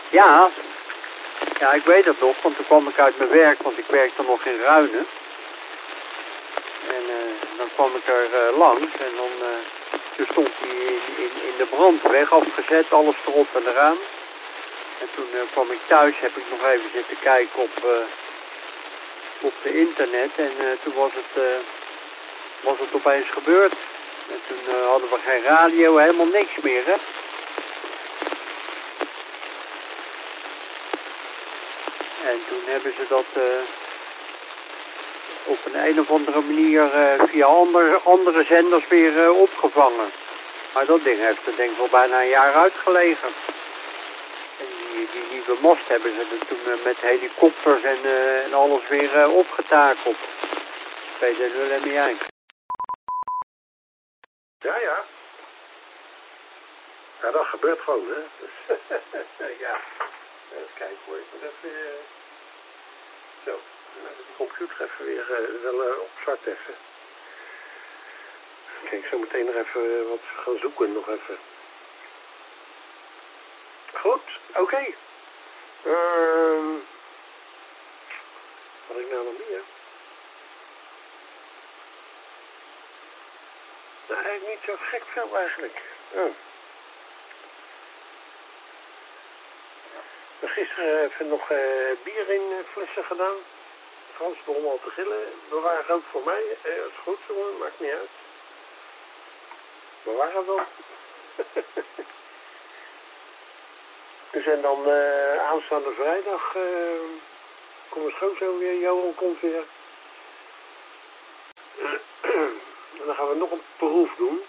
Ja, ja, ik weet het nog, want toen kwam ik uit mijn werk, want ik werkte nog in Ruinen. En dan kwam ik er langs en dan toen stond hij in de brandweg afgezet, alles erop en eraan. En toen kwam ik thuis, heb ik nog even zitten kijken op de internet en toen was het opeens gebeurd. En toen hadden we geen radio, helemaal niks meer, hè. En toen hebben ze dat op een of andere manier via andere zenders weer opgevangen. Maar dat ding heeft er denk ik wel bijna een jaar uitgelegen. En die nieuwe mast hebben ze er toen met helikopters en alles weer opgetakeld. Bij de 0MI. Ja. Ja, dat gebeurt gewoon, hè. Dus, ja. Even kijken hoor. Ik moet even... Zo. Dan heb ik de computer even weer wel opstart even. Kijk, zo meteen nog even wat gaan zoeken nog even. Goed, oké. Wat ik nou nog meer? Nou, eigenlijk niet zo gek veel eigenlijk. Oh. Gisteren even nog bier in flessen gedaan. Frans begon al te gillen. Bewaar ook voor mij. Dat is goed, jongen. Maakt niet uit. Bewaar het dan. Dus en dan aanstaande vrijdag komt mijn schoonzoon weer. Johan komt weer. En dan gaan we nog een proef doen.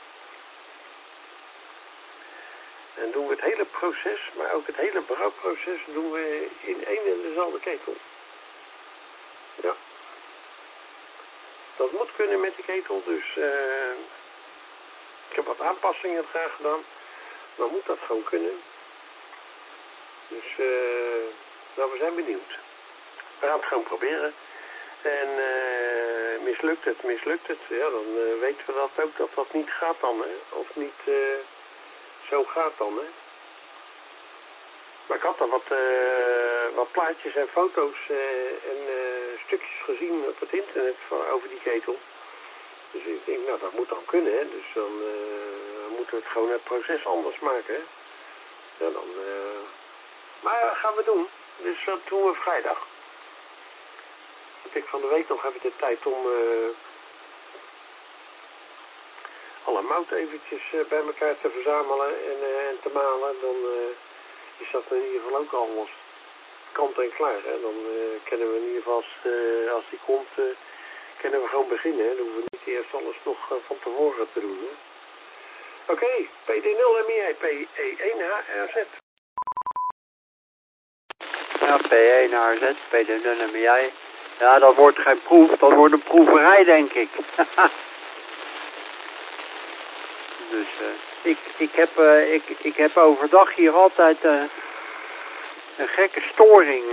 En doen we het hele proces, maar ook het hele brouwproces doen we in één en dezelfde ketel. Ja. Dat moet kunnen met die ketel, dus ik heb wat aanpassingen graag gedaan. Dan moet dat gewoon kunnen. Dus nou, we zijn benieuwd. We gaan het gewoon proberen. En mislukt het, ja, dan weten we dat ook dat dat niet gaat dan, hè. Of niet zo gaat dan, hè. Maar ik had al wat plaatjes en foto's en stukjes gezien op het internet over die ketel. Dus ik denk, nou, dat moet dan kunnen, hè. Dus dan moeten we het gewoon het proces anders maken, hè. Ja, dan, maar dat gaan we doen. Dus dat doen we vrijdag. Ik van de week nog even de tijd om alle mout eventjes bij elkaar te verzamelen en te malen. Dan is dat in ieder geval ook al kant en klaar. Hè? Dan kunnen we in ieder geval, als die komt, kunnen we gewoon beginnen. Hè? Dan hoeven we niet eerst alles nog van tevoren te doen. Oké, PD0MI, PE1HRZ. Ja, P1HRZ, PD0MI. Ja, dat wordt geen proef, dat wordt een proeverij, denk ik. Dus ik heb overdag hier altijd een gekke storing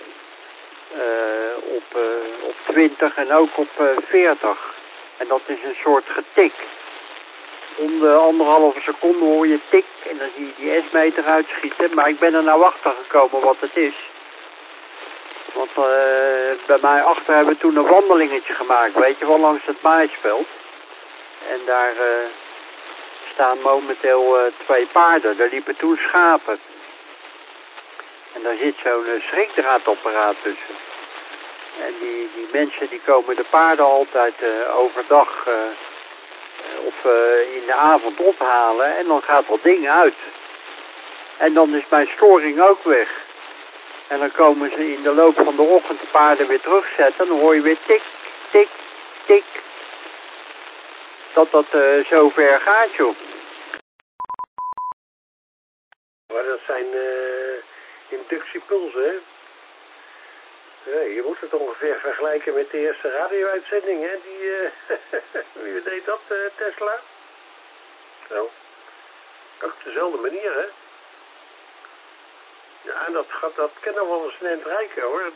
op 20 en ook op 40. En dat is een soort getik. Om de 1,5 seconde hoor je tik en dan zie je die S-meter uitschieten. Maar ik ben er nou achter gekomen wat het is. Want bij mij achter hebben we toen een wandelingetje gemaakt, weet je wel, langs het maïsveld. En daar staan momenteel 2 paarden, daar liepen toen schapen. En daar zit zo'n schrikdraadapparaat tussen. En die mensen die komen de paarden altijd overdag of in de avond ophalen en dan gaat dat ding uit. En dan is mijn storing ook weg. En dan komen ze in de loop van de ochtend de paarden weer terugzetten. En dan hoor je weer tik, tik, tik. Dat zo ver gaat, joh. Maar dat zijn inductiepulsen, hè? Ja, je moet het ongeveer vergelijken met de eerste radio-uitzending, hè? Wie deed dat, Tesla? Zo. Ook op dezelfde manier, hè? Ja, en dat kan nog wel eens een eind rijken, hoor.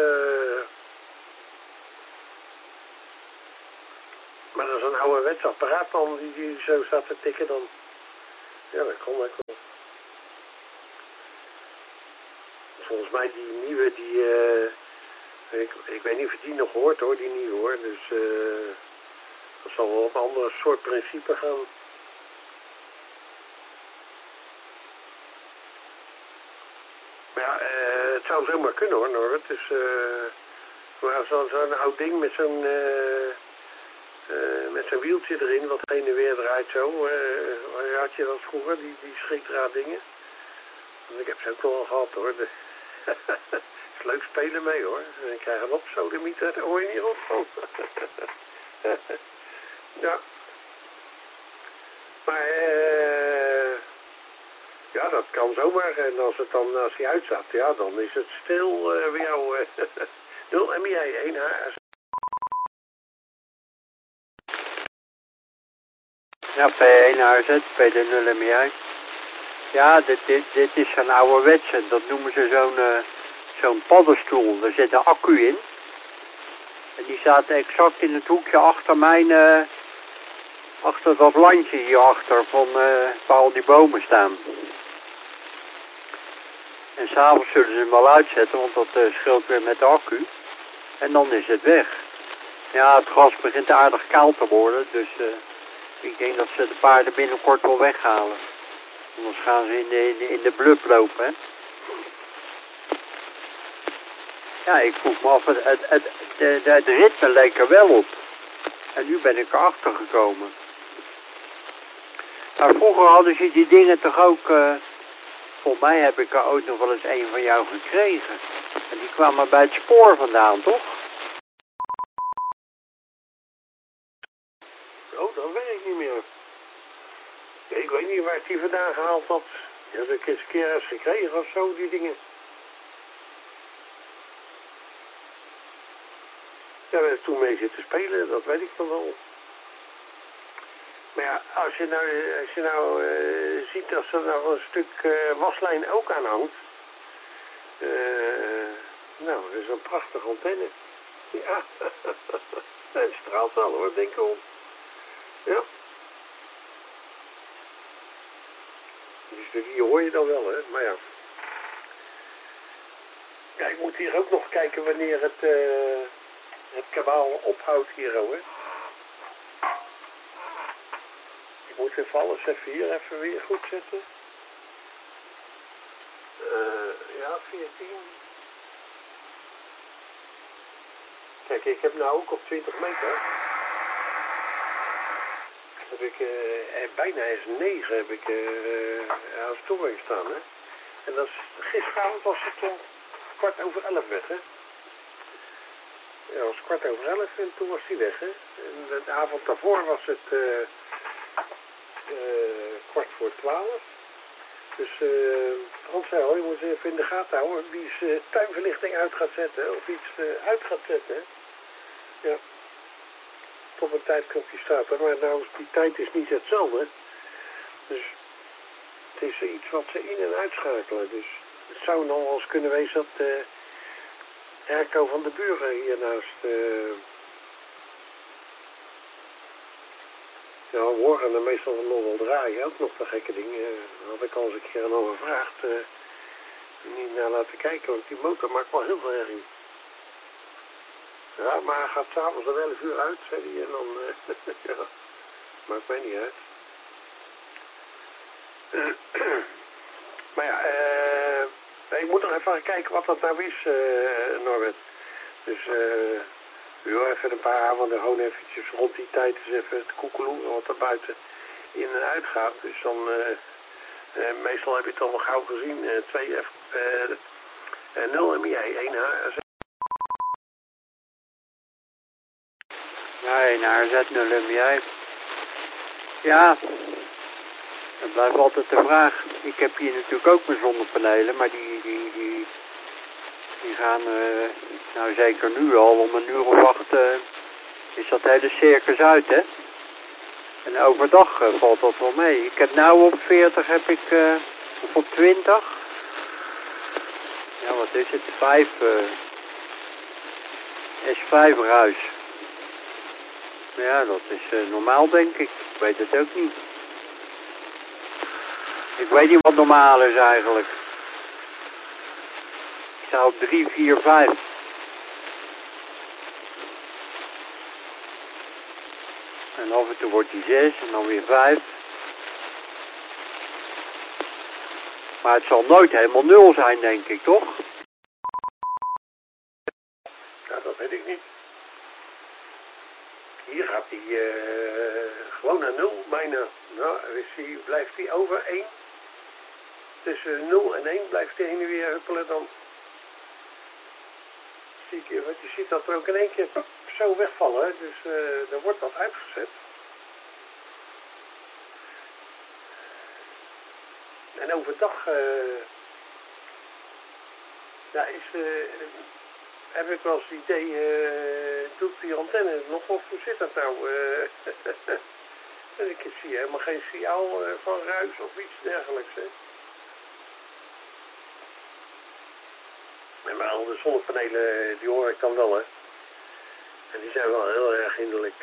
Maar dat is een ouderwets apparaat dan, die zo staat te tikken dan. Ja, dat kon ook wel. volgens mij die nieuwe, ik weet niet of je die nog hoort hoor, die nieuwe hoor. Dus dat zal wel op een ander soort principe gaan. Maar ja, het zou zomaar kunnen hoor, Norbert. Dus, maar zo'n oud ding met zo'n wieltje erin, wat heen en weer draait zo. Had je dat vroeger, die schrikdraad dingen? Want ik heb ze ook wel gehad hoor. Het is leuk spelen mee hoor. En ik krijg een opsodemieter, daar hoor je niet op van. Ja. Maar ja, dat kan zomaar. En als hij uitzet, ja, dan is het stil bij jou. 0 MI 1 H. Ja, P1 AZ, PD 0 MI. Ja, dit is zo'n ouderwetse. Dat noemen ze zo'n paddenstoel. Er zit een accu in. En die staat exact in het hoekje achter achter dat landje hierachter van waar al die bomen staan. En s'avonds zullen ze hem wel uitzetten, want dat scheelt weer met de accu. En dan is het weg. Ja, het gras begint aardig kaal te worden, dus ik denk dat ze de paarden binnenkort wel weghalen. Anders gaan ze in de blub lopen, hè. Ja, ik vroeg me af, het ritme leek er wel op. En nu ben ik erachter gekomen. Maar vroeger hadden ze die dingen toch ook... volgens mij heb ik er ooit nog wel eens een van jou gekregen. En die kwamen bij het spoor vandaan, toch? Oh, dat weet ik niet meer. Ik weet niet waar ik die vandaan gehaald had. Die heb ik eens een keer eens gekregen of zo, die dingen. Daar ben ik toen mee zitten spelen, dat weet ik nog wel. Maar ja, als je nou ziet dat er nog een stuk waslijn ook aan hangt. Nou, dat is een prachtige antenne. Ja, het straalt wel hoor, denk ik om. Ja. Dus die hoor je dan wel, hè, maar ja. Ja, ik moet hier ook nog kijken wanneer het kabaal ophoudt hier, hoor. Ik moet even alles even weer goed zetten. Ja, 14. Kijk, ik heb nou ook op 20 meter. Heb ik bijna eens 9 heb ik aan storing staan, hè. En dat is, gisteravond was het om 11:15 weg, hè. Ja, het was 11:15 en toen was hij weg, hè. En de avond daarvoor was het 11:15. Dus Hans zei al, je moet even in de gaten houden wie zijn tuinverlichting uit gaat zetten of iets uit gaat zetten. Ja. Op een tijdknopje staat er, maar nou, die tijd is niet hetzelfde. Dus het is iets wat ze in- en uitschakelen. Dus het zou nog wel eens kunnen wezen dat de airco van de buren hiernaast... Ja, we horen er meestal nog wel draaien, ook nog de gekke dingen. Had ik al eens een keer aan over gevraagd. Niet naar laten kijken, want die motor maakt wel heel veel herrie. Ja, maar hij gaat s'avonds om 11 uur uit, zei hij. En dan, ja, maakt mij niet uit. Maar ja, ik moet nog even kijken wat dat nou is, Norbert. Dus, even een paar avonden gewoon eventjes rond die tijd eens even te koekeloeren wat er buiten in en uit gaat. Dus dan, meestal heb je het al wel gauw gezien, 0 MI 1 H. Ja, 1 AZ 0 MI. Ja, dat blijft altijd de vraag. Ik heb hier natuurlijk ook mijn zonnepanelen, maar die gaan, nou zeker nu al, om 1:08 is dat hele circus uit, hè. En overdag valt dat wel mee. Ik heb nou op 40 heb ik, of op 20. Ja, wat is het? 5 S5 ruis. Ja, dat is normaal, denk ik. Ik weet het ook niet. Ik weet niet wat normaal is eigenlijk. staat op 3, 4, 5. En af en toe wordt die 6 en dan weer 5. Maar het zal nooit helemaal 0 zijn, denk ik, toch? Ja, dat weet ik niet. Hier gaat hij gewoon naar 0 bijna. Nou, blijft hij over 1. Tussen 0 en 1 blijft hij heen en weer huppelen dan. Want je ziet dat er ook in één keer zo wegvallen. Hè? Dus er wordt wat uitgezet. En overdag heb ik wel eens het idee, doet die antenne nog of hoe zit dat nou? En ik zie helemaal geen signaal van ruis of iets dergelijks. Hè? Maar al de zonnepanelen, die hoor ik dan wel, hè. En die zijn wel heel erg hinderlijk.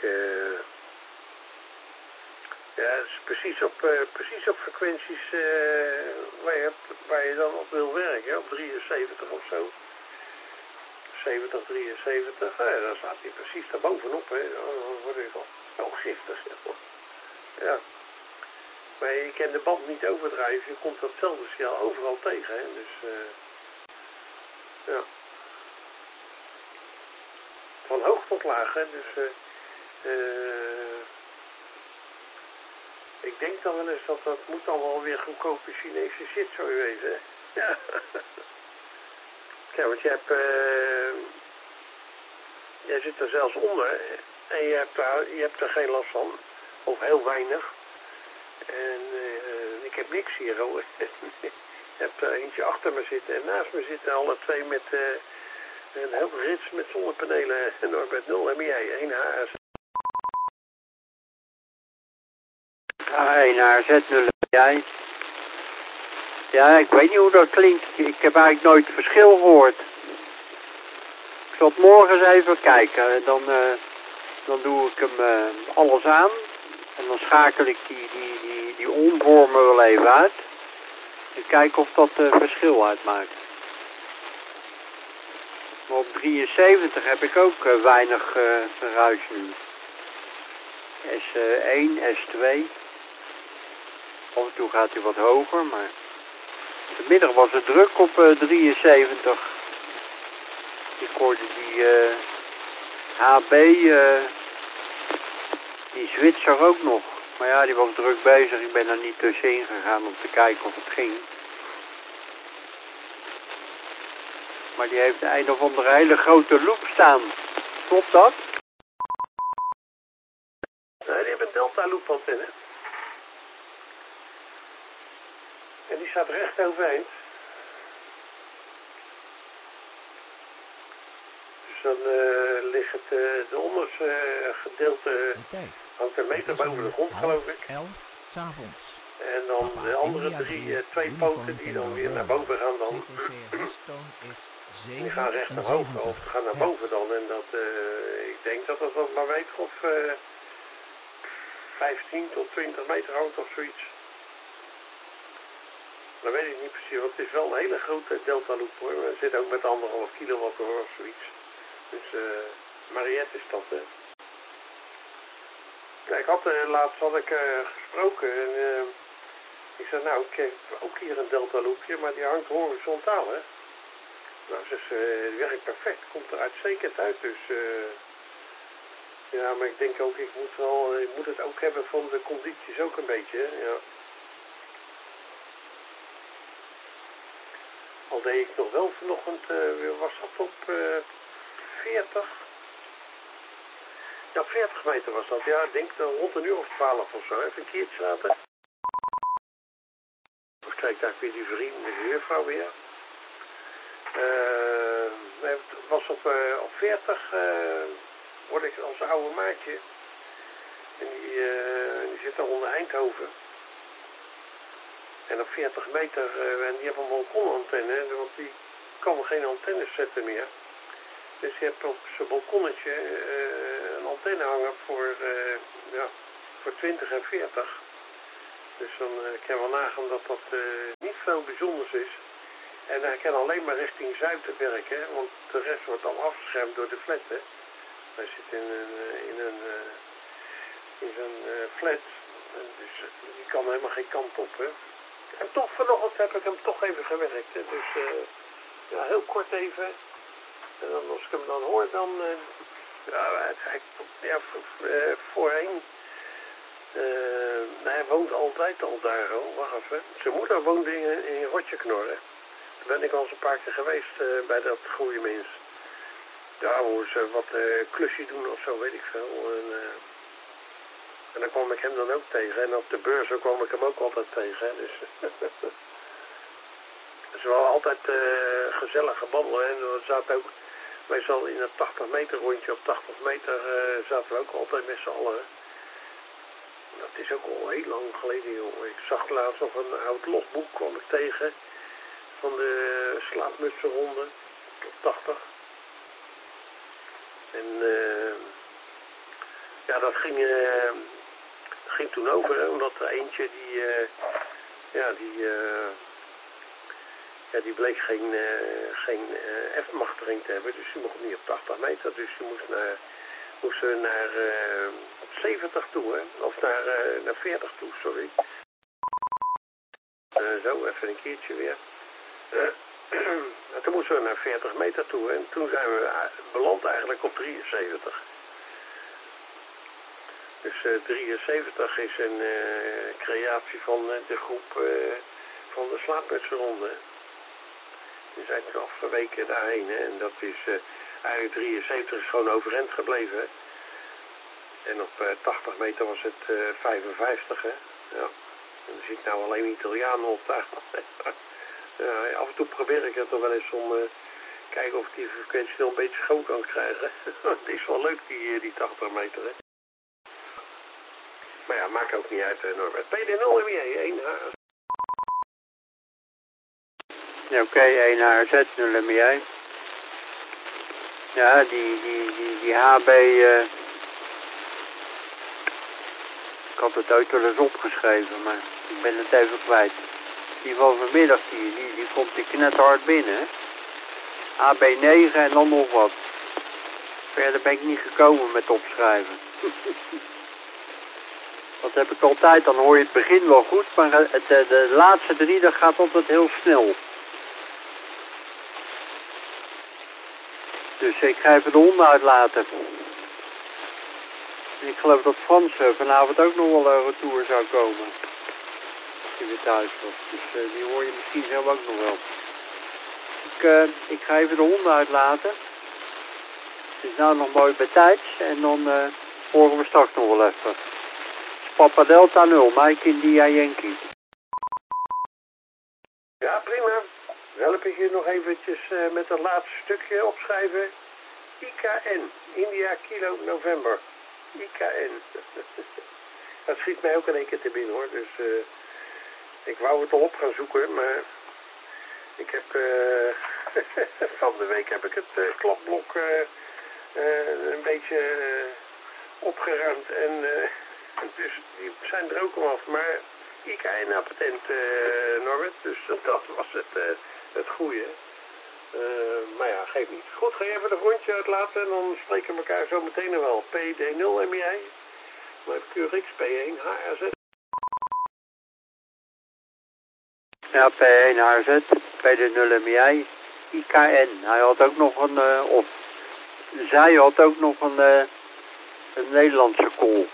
Ja, het is precies op frequenties waar je dan op wil werken, op 73 of zo. 70, 73, ja, dan staat hij precies daar bovenop, hè. Dan word ik wel giftig, zeg. Ja. Maar je kan de band niet overdrijven, je komt datzelfde signaal overal tegen, hè. Dus, ja. Van hoog tot laag, hè. Dus, ik denk dan wel eens dat moet dan wel weer goedkope Chinese shit, zou je weten. Ja. Ja, want jij zit er zelfs onder en je hebt er geen last van. Of heel weinig. En ik heb niks hier hoor. Ik heb er eentje achter me zitten en naast me zitten alle twee met een heel rits met zonnepanelen. En Norbert 0 en jij 1 HZ. Ja, 1 HZ 0 jij. Ja, ik weet niet hoe dat klinkt. Ik heb eigenlijk nooit het verschil gehoord. Ik zal het morgen eens even kijken. Dan doe ik hem alles aan. En dan schakel ik die omvormer wel even uit. En kijk of dat verschil uitmaakt. Maar op 73 heb ik ook weinig geruis nu. S1, S2. Af en toe gaat hij wat hoger, maar... Vanmiddag was het druk op 73. Ik hoorde die HB, die Zwitser ook nog. Maar ja, die was druk bezig. Ik ben er niet tussenin gegaan om te kijken of het ging. Maar die heeft een of andere hele grote loop staan. Klopt dat? Nee, die heeft een delta loop antenne. En die staat recht overeind. Dus dan ligt het de onderste gedeelte hangt een meter boven de grond, geloof ik. 11 s'avonds. En dan de andere twee poten die dan weer naar boven gaan dan. Die gaan recht naar boven of gaan naar boven dan. En dat, ik denk dat dat nog maar weet of 15 tot 20 meter hangt of zoiets. Dat weet ik niet precies, want het is wel een hele grote delta loop hoor. Het zit ook met 1,5 kilowatt hoor of zoiets. Dus Mariette is dat hè. Ja, laatst had ik gesproken en ik zei nou ik heb ook hier een delta loopje, maar die hangt horizontaal hè. Nou die werkt perfect, komt er uitstekend uit dus ja, maar ik denk ook ik moet het ook hebben van de condities ook een beetje hè? Ja. Al deed ik nog wel vanochtend, was dat op 40? Ja, 40 meter was dat. Ja, ik denk rond een uur of 12 of zo. Even een keertje laten. Of kijk daar weer die vriend, de juffrouw weer. Het was op 40, word ik als oude maatje. En die zit daar onder Eindhoven. En op 40 meter, en die hebben een balkonantenne, want die kan geen antennes zetten meer. Dus je hebt op zijn balkonnetje een antenne hangen voor 20 en 40. Dus dan kan je wel nagaan dat dat niet veel bijzonders is. En hij kan alleen maar richting zuiden werken, want de rest wordt al afgeschermd door de flat, hè. Hij zit in zo'n flat, en dus die kan helemaal geen kant op, hè. En toch vanochtend heb ik hem toch even gewerkt, hè. Dus ja, heel kort even. En dan, als ik hem dan hoor, dan... voorheen... hij woont altijd al daar, hoor. Wacht even. Zijn moeder woonde in Rotjeknorren. Daar ben ik al eens een paar keer geweest bij dat goede mens. Ja, hoe ze wat klusje doen of zo, weet ik veel. En dan kwam ik hem dan ook tegen. En op de beurs kwam ik hem ook altijd tegen. Hè. Dus het is wel altijd gezellig gebabbelen. En we zaten ook meestal in een 80 meter rondje. Op 80 meter zaten we ook altijd met z'n allen. Dat is ook al heel lang geleden, joh. Ik zag laatst nog een oud logboek, kwam ik tegen. Van de slaapmutsenronde op 80. En ja, dat ging toen over, hè, omdat er eentje die bleek geen F-machtiging te hebben, dus die mocht niet op 80 meter, dus die moest naar 70 toe, hè, of naar 40 toe, sorry. Zo, even een keertje weer. Toen moesten we naar 40 meter toe en toen zijn we beland eigenlijk op 73. Dus 73 is een creatie van de groep van de slaapmutsenronde. Die zijn 12 weken daarheen, hè? En dat is eigenlijk 73 is gewoon overeind gebleven. Hè? En op 80 meter was het 55, hè. Ja. En er zit nou alleen Italianen op daar. Af en toe probeer ik het nog wel eens om kijken of ik die frequentie nog een beetje schoon kan krijgen. Het is wel leuk die 80 meter, hè. Maar ja, maakt ook niet uit, Norbert. PD0 MJ, 1 HZ. Ja, oké, 1 HZ, 0 MJ. Ja, die HB... ik had het ooit wel eens opgeschreven, maar ik ben het even kwijt. Die van vanmiddag, die komt die knethard binnen, hè. HB9 en dan nog wat. Verder ben ik niet gekomen met opschrijven. Dat heb ik altijd, dan hoor je het begin wel goed, maar de laatste 3, dat gaat altijd heel snel. Dus ik ga even de honden uitlaten. Ik geloof dat Frans vanavond ook nog wel een retour zou komen. Als hij weer thuis was. Dus die hoor je misschien zelf ook nog wel. Ik ga even de honden uitlaten. Het is nou nog mooi bij tijd. En dan horen we straks nog wel even. Papa Delta 0, Mike India Yankee. Ja, prima. Help ik je nog eventjes met het laatste stukje opschrijven. IKN, India Kilo November. IKN. Dat schiet mij ook in één keer te binnen, hoor. Dus ik wou het al op gaan zoeken, maar ik heb van de week heb ik het klapblok een beetje opgeruimd en dus die zijn er ook al af. Maar IKN naar patent, Norbert, dus dat was het goede. Maar ja, geeft niet. Goed, ga je even een rondje uitlaten en dan spreken we elkaar zo meteen nog wel. PD0 MI, maar QRX P1 HRZ. Ja, P1 HRZ, PD0 MI, IKN. Hij had ook nog zij had ook nog een Nederlandse call.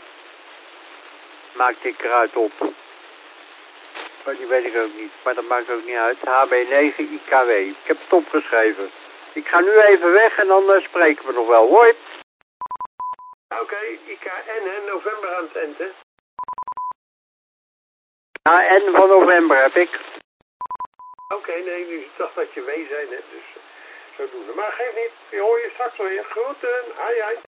Maakte ik eruit op. Maar die weet ik ook niet, maar dat maakt ook niet uit. HB9 IKW. Ik heb het opgeschreven. Ik ga nu even weg en dan spreken we nog wel. Hoi. Oké, IKN, hè, november aan het eind, hè? Ja, N van november heb ik. Oké, nee, dus ik dacht dat je W zijn, hè, dus zo doen we. Maar geef niet, je hoor je straks weer. Groeten, ai ai.